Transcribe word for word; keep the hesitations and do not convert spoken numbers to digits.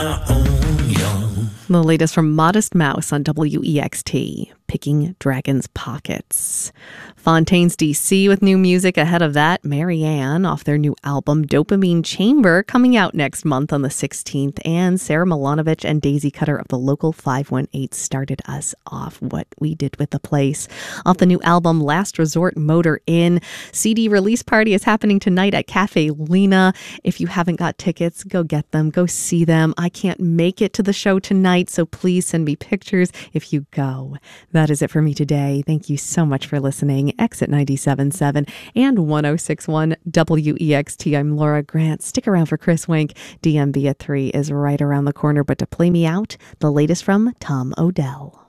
our own young. The latest from Modest Mouse on W E X T, Picking Dragons' Pockets. Fontaines D C with new music ahead of that. Marianne off their new album Dopamine Chamber coming out next month on the sixteenth. And Sarah Milanovic and Daisy Cutter of the Local five one eight started us off. What We Did with the Place. Off the new album Last Resort Motor Inn. C D release party is happening tonight at Cafe Lena. If you haven't got tickets, go get them. Go see them. I can't make it to the show tonight, so please send me pictures if you go. That is it for me today. Thank you so much for listening. Exit ninety-seven point seven and one oh six point one W E X T. I'm Laura Grant. Stick around for Chris Wink. D M B at three is right around the corner. But to play me out, the latest from Tom Odell.